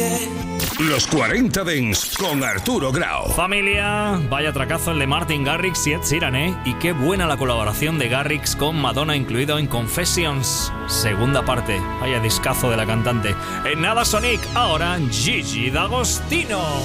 Los 40 Dents con Arturo Grau. Familia, vaya tracazo el de Martin Garrix y Ed Sheeran, ¿eh? Y qué buena la colaboración de Garrix con Madonna incluido en Confessions. Segunda parte, vaya discazo de la cantante. En nada Sonic, ahora Gigi D'Agostino.